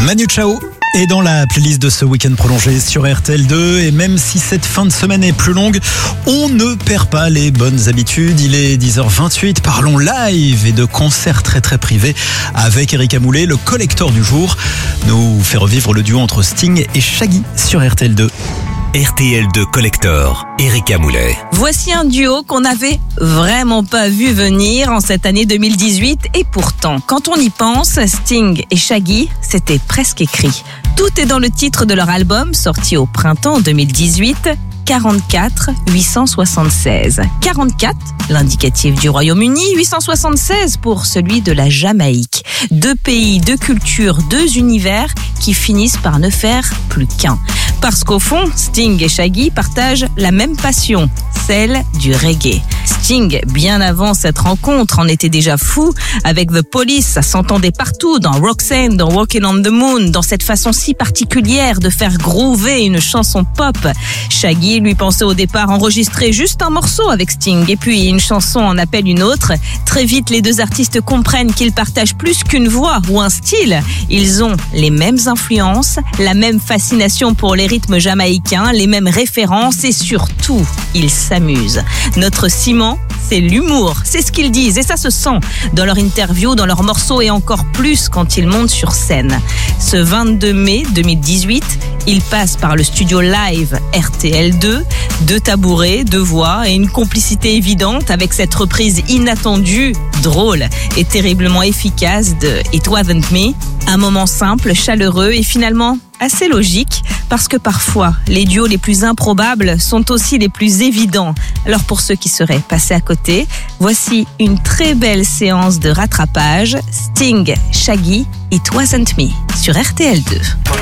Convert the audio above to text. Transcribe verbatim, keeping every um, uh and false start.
Manu Chao est dans la playlist de ce week-end prolongé sur R T L deux. Et même si cette fin de semaine est plus longue, on ne perd pas les bonnes habitudes. Il est dix heures vingt-huit, parlons live et de concerts très très privés avec Erika Moulet, le collector du jour, nous fait revivre le duo entre Sting et Shaggy sur R T L deux. R T L deux Collector, Erika Moulet. Voici un duo qu'on n'avait vraiment pas vu venir en cette année deux mille dix-huit. Et pourtant, quand on y pense, Sting et Shaggy, c'était presque écrit. Tout est dans le titre de leur album, sorti au printemps deux mille dix-huit. quarante-quatre huit cent soixante-seize. quarante-quatre, l'indicatif du Royaume-Uni, huit cent soixante-seize pour celui de la Jamaïque. Deux pays, deux cultures, deux univers qui finissent par ne faire plus qu'un. Parce qu'au fond, Sting et Shaggy partagent la même passion, celle du reggae. Sting, bien avant cette rencontre, en était déjà fou. Avec The Police, ça s'entendait partout, dans Roxanne, dans Walking on the Moon, dans cette façon si particulière de faire groover une chanson pop. Shaggy lui pensait au départ enregistrer juste un morceau avec Sting, et puis une chanson en appelle une autre. Très vite, les deux artistes comprennent qu'ils partagent plus qu'une voix ou un style. Ils ont les mêmes influences, la même fascination pour les rythmes jamaïcains, les mêmes références et surtout, ils s'amusent. Notre ciment, c'est l'humour, c'est ce qu'ils disent et ça se sent dans leur interview, dans leurs morceaux et encore plus quand ils montent sur scène. Ce vingt-deux mai deux mille dix-huit, ils passent par le studio live R T L deux, deux tabourets, deux voix et une complicité évidente avec cette reprise inattendue, drôle et terriblement efficace de It Wasn't Me. Un moment simple, chaleureux et finalement assez logique, parce que parfois, les duos les plus improbables sont aussi les plus évidents. Alors pour ceux qui seraient passés à côté, voici une très belle séance de rattrapage. Sting, Shaggy, It Wasn't Me sur R T L deux.